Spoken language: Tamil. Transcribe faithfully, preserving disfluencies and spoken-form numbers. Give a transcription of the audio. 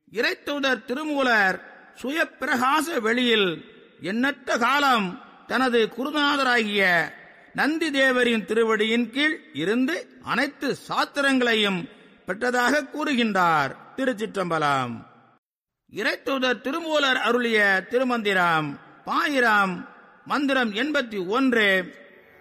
இறைத்தூதர் திருமூலர் சுய பிரகாச வெளியில் எண்ணற்ற காலம் தனது குருநாதராகிய நந்தி தேவரின் திருவடியின் கீழ் இருந்து அனைத்து சாத்திரங்களையும் பெற்றதாக கூறுகின்றார். திருச்சிற்றம்பலம். இறைத்தூதர் திருமூலர் அருளிய திருமந்திரம் பாயிரம் மந்திரம் எண்பத்தி ஒன்று.